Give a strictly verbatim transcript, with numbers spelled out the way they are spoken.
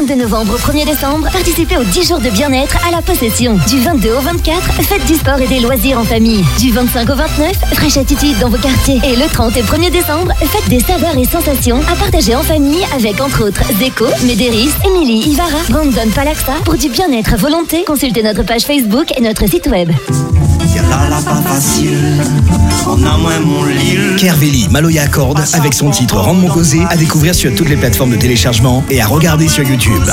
vingt-deux novembre au premier décembre, participez aux dix jours de bien-être à la Possession. Du vingt-deux au vingt-quatre, faites du sport et des loisirs en famille. Du vingt-cinq au vingt-neuf, fraîche attitude dans vos quartiers. Et le trente et premier décembre, faites des saveurs et sensations à partager en famille avec entre autres Zeko, Médéris, Émilie, Ivara, Brandon Palaxa. Pour du bien-être à volonté, consultez notre page Facebook et notre site web. Kerveli Maloya Accord avec son titre Rendre mon causé à découvrir sur toutes les plateformes de téléchargement et à regarder sur YouTube.